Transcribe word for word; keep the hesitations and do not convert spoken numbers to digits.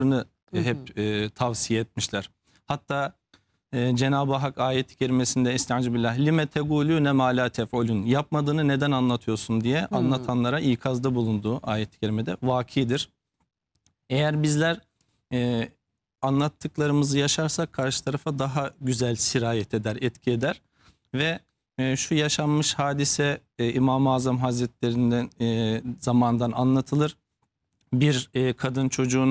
hı hı. hep e, tavsiye etmişler. Hatta e, Cenab-ı Hak ayet-i kerimesinde Estağfirullah lime tegulûne mâ lâ tef'ulûn, yapmadığını neden anlatıyorsun diye Hı. anlatanlara ikazda bulunduğu ayet-i kerimede vakidir. Eğer bizler e, anlattıklarımızı yaşarsak karşı tarafa daha güzel sirayet eder, etki eder ve e, şu yaşanmış hadise e, İmam-ı Azam Hazretleri'nden e, zamandan anlatılır. Bir e, kadın çocuğunu